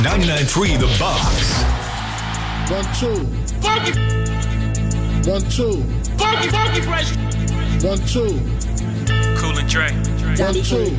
99.3 The Box. 1, 2. Funky. 1, 2. Funky fresh. 1, 2. Cool and Dre. 1, 2.